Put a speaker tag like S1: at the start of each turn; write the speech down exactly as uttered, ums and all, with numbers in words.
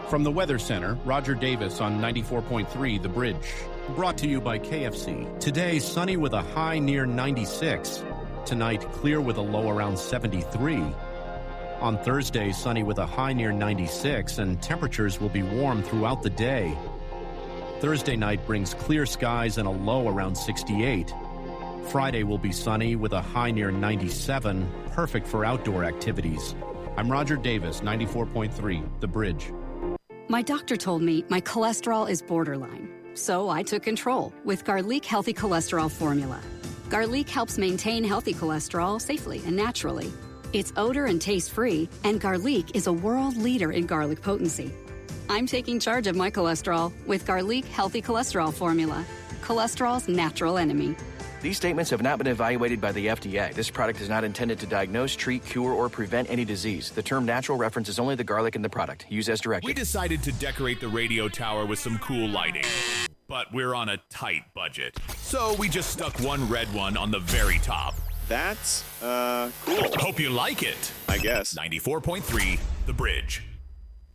S1: From the Weather Center, Roger Davis on ninety-four point three The Bridge. Brought to you by K F C. Today, sunny with a high near ninety-six. Tonight, clear with a low around seventy-three. On Thursday, sunny with a high near ninety-six, and temperatures will be warm throughout the day. Thursday night brings clear skies and a low around sixty-eight. Friday will be sunny with a high near ninety-seven, perfect for outdoor activities. I'm Roger Davis, ninety-four point three The Bridge.
S2: My doctor told me my cholesterol is borderline, so I took control with Garlic Healthy Cholesterol Formula. Garlic helps maintain healthy cholesterol safely and naturally. It's odor and taste-free, and Garlic is a world leader in garlic potency. I'm taking charge of my cholesterol with Garlic Healthy Cholesterol Formula, cholesterol's natural enemy.
S3: These statements have not been evaluated by the F D A. This product is not intended to diagnose, treat, cure, or prevent any disease. The term natural references only the garlic in the product. Use as directed.
S4: We decided to decorate the radio tower with some cool lighting, but we're on a tight budget. So we just stuck one red one on the very top.
S5: That's, uh, cool.
S4: Hope you like it.
S5: I guess.
S4: ninety-four point three The Bridge.